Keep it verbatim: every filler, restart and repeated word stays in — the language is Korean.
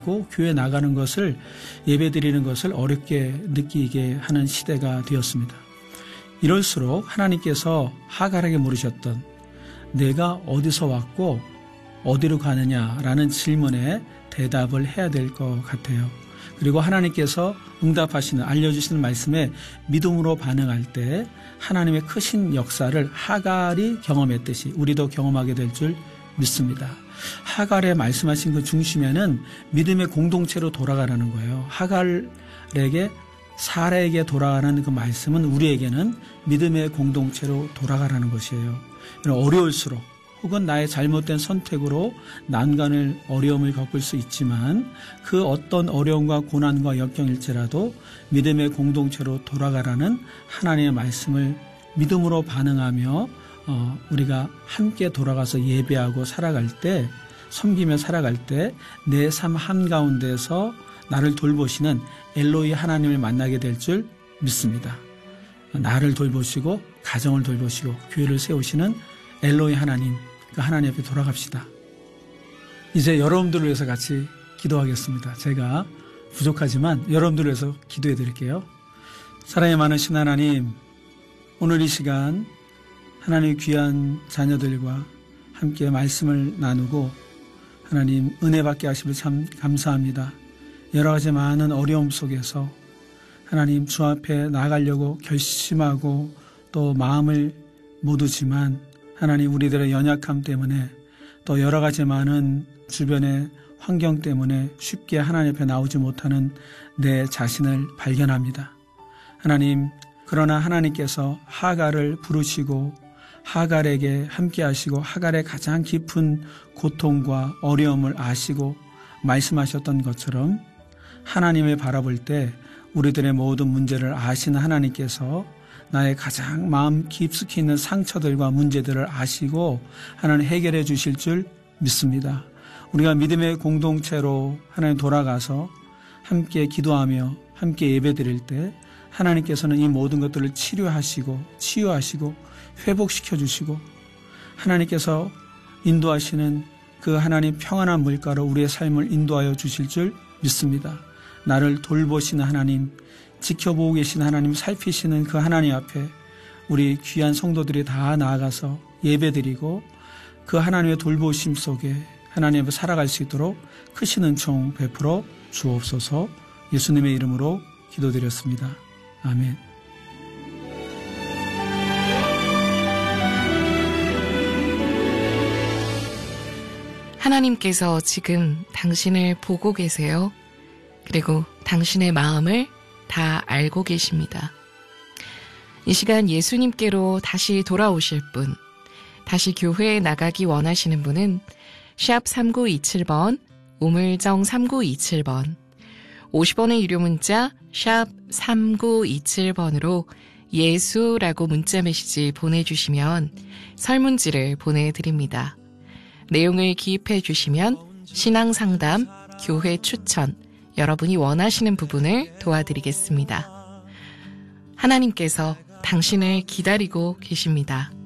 교회 나가는 것을, 예배드리는 것을 어렵게 느끼게 하는 시대가 되었습니다. 이럴수록 하나님께서 하갈에게 물으셨던 내가 어디서 왔고 어디로 가느냐라는 질문에 대답을 해야 될 것 같아요. 그리고 하나님께서 응답하시는, 알려주시는 말씀에 믿음으로 반응할 때 하나님의 크신 역사를 하갈이 경험했듯이 우리도 경험하게 될 줄 믿습니다. 하갈의 말씀하신 그 중심에는 믿음의 공동체로 돌아가라는 거예요. 하갈에게, 사라에게 돌아가는 그 말씀은 우리에게는 믿음의 공동체로 돌아가라는 것이에요. 어려울수록 혹은 나의 잘못된 선택으로 난간을, 어려움을 겪을 수 있지만 그 어떤 어려움과 고난과 역경일지라도 믿음의 공동체로 돌아가라는 하나님의 말씀을 믿음으로 반응하며 어, 우리가 함께 돌아가서 예배하고 살아갈 때, 섬기며 살아갈 때 내 삶 한가운데서 나를 돌보시는 엘로이 하나님을 만나게 될 줄 믿습니다. 나를 돌보시고 가정을 돌보시고 교회를 세우시는 엘로이 하나님, 그 하나님 앞에 돌아갑시다. 이제 여러분들을 위해서 같이 기도하겠습니다. 제가 부족하지만 여러분들을 위해서 기도해 드릴게요. 사랑이 많으신 하나님, 오늘 이 시간 하나님의 귀한 자녀들과 함께 말씀을 나누고 하나님 은혜 받게 하심을 참 감사합니다. 여러 가지 많은 어려움 속에서 하나님 주 앞에 나가려고 결심하고 또 마음을 모두지만 하나님 우리들의 연약함 때문에 또 여러 가지 많은 주변의 환경 때문에 쉽게 하나님 앞에 나오지 못하는 내 자신을 발견합니다. 하나님, 그러나 하나님께서 하갈을 부르시고 하갈에게 함께 하시고 하갈의 가장 깊은 고통과 어려움을 아시고 말씀하셨던 것처럼 하나님을 바라볼 때 우리들의 모든 문제를 아시는 하나님께서 나의 가장 마음 깊숙이 있는 상처들과 문제들을 아시고 하나님 해결해 주실 줄 믿습니다. 우리가 믿음의 공동체로 하나님 돌아가서 함께 기도하며 함께 예배드릴 때 하나님께서는 이 모든 것들을 치료하시고 치유하시고 회복시켜 주시고 하나님께서 인도하시는 그 하나님 평안한 물가로 우리의 삶을 인도하여 주실 줄 믿습니다. 나를 돌보시는 하나님, 지켜보고 계신 하나님, 살피시는 그 하나님 앞에 우리 귀한 성도들이 다 나아가서 예배드리고 그 하나님의 돌보심 속에 하나님 앞에 살아갈 수 있도록 크신 은총 베풀어 주옵소서. 예수님의 이름으로 기도드렸습니다. 아멘. 하나님께서 지금 당신을 보고 계세요. 그리고 당신의 마음을 다 알고 계십니다. 이 시간 예수님께로 다시 돌아오실 분, 다시 교회에 나가기 원하시는 분은 샵 삼구이칠 번, 우물정 삼구이칠 번, 오십 원의 유료 문자 샵 삼구이칠 번으로 예수라고 문자 메시지 보내주시면 설문지를 보내드립니다. 내용을 기입해 주시면 신앙상담, 교회 추천, 여러분이 원하시는 부분을 도와드리겠습니다. 하나님께서 당신을 기다리고 계십니다.